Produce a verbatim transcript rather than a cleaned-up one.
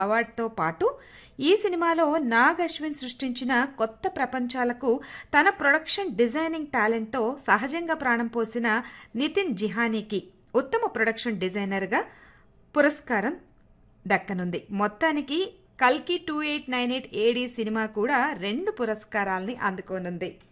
అవార్డుతో పాటు ఈ సినిమాలో నాగ్ అశ్విన్ సృష్టించిన కొత్త ప్రపంచాలకు తన ప్రొడక్షన్ డిజైనింగ్ టాలెంట్తో సహజంగా ప్రాణం పోసిన నితిన్ జిహానీకి ఉత్తమ ప్రొడక్షన్ డిజైనర్గా పురస్కారం దక్కనుంది. మొత్తానికి కల్కి టూ ఎయిట్ నైన్ ఎయిట్ ఏడీ సినిమా కూడా రెండు పురస్కారాల్ని అందుకోనుంది.